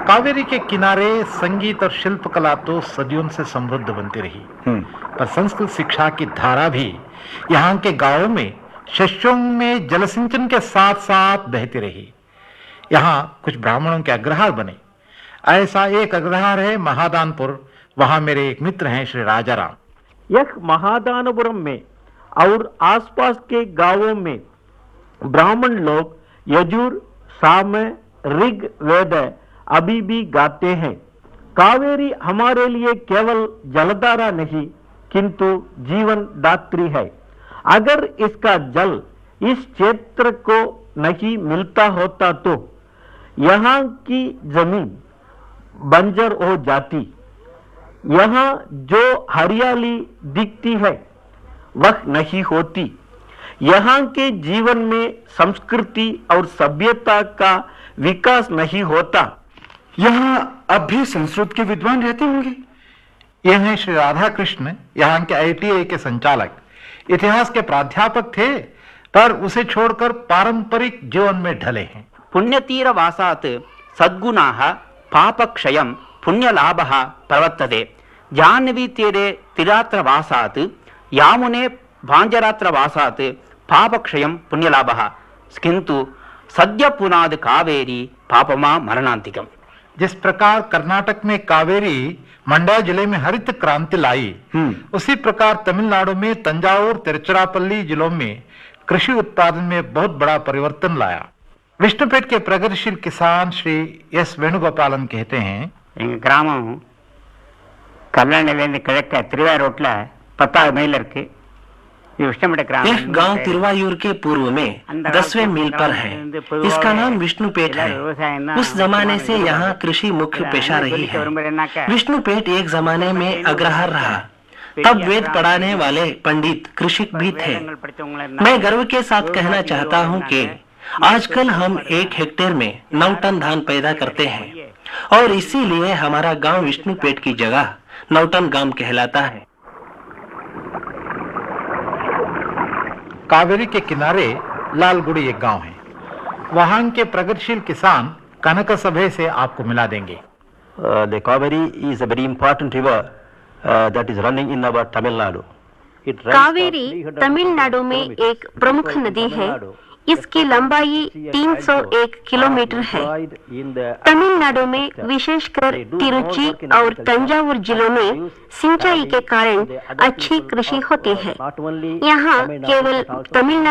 कावेरी के किनारे संगीत और शिल्पकला तो सदियों से समृद्ध बनती रही, पर संस्कृत शिक्षा की धारा भी यहाँ के गांवों में शस्यों में जलसिंचन के साथ साथ बहती रही। यहाँ कुछ ब्राह्मणों के अग्रहार बने। ऐसा एक अग्रहार है महादानपुर। वहां मेरे एक मित्र हैं श्री राजाराम। यह महादानपुरम में और आसपास के गांवों में ब्राह्मण लोग यजुर, साम, ऋग, वेद अभी भी गाते हैं। कावेरी हमारे लिए केवल जलधारा नहीं किंतु जीवन दात्री है। अगर इसका जल इस क्षेत्र को नहीं मिलता होता तो यहाँ की जमीन बंजर हो जाती। यहाँ जो हरियाली दिखती है वह नहीं होती। यहाँ के जीवन में संस्कृति और सभ्यता का विकास नहीं होता। यहाँ अब भी संस्कृत के विद्वान रहते होंगे। यह हैं श्री राधा कृष्ण, यहाँ के ITA के संचालक। इतिहास के प्राध्यापक थे, पर उसे छोड़कर पारंपरिक जीवन में ढले हैं। पुण्यतीर वासात् सद्गुणाः पापक्षयं पुण्यलाभः प्रवर्तते। जाह्नवी तीरे तिरात्र वासात् यामुने भांजरात्र वासात् पापक्षयं पुण्यलाभः किंतु सद्य पुनाद कावेरी पापमा मरणांतिकम। जिस प्रकार कर्नाटक में कावेरी मंड्या जिले में हरित क्रांति लाई, उसी प्रकार तमिलनाडु में तंजावुर, तिरुचिरापल्ली जिलों में कृषि उत्पादन में बहुत बड़ा परिवर्तन लाया। विष्णुपेट के प्रगतिशील किसान श्री एस वेणुगोपालन कहते हैं, ग्रामम कल्याण किழக்க திருவாயூர் ரோட்ல 10 மைல் இருக்கு। यह गांव तिरुवायूर के पूर्व में 10वें मील पर है। इसका नाम विष्णुपेट है। उस जमाने से यहाँ कृषि मुख्य पेशा रही है। विष्णुपेट एक जमाने में अग्रहार रहा। तब वेद पढ़ाने वाले पंडित कृषिक भी थे। मैं गर्व के साथ कहना चाहता हूँ कि आजकल हम 1 हेक्टेयर में 9 टन धान पैदा करते हैं और इसीलिए हमारा गांव विष्णुपेट की जगह 9 टन गांव कहलाता है। कावेरी के किनारे लालगुड़ी एक गांव है। वहां के प्रगतिशील किसान कनक सभे से आपको मिला देंगे। The Kaveri is a very important river that is running in our Tamil Nadu. Kaveri Tamil Nadu में एक प्रमुख नदी है। इसकी लंबाई 301 किलोमीटर है। तमिलनाडु में विशेषकर तिरुचि और तंजावुर जिलों में सिंचाई के कारण अच्छी कृषि होती है। यहाँ केवल तमिलनाडु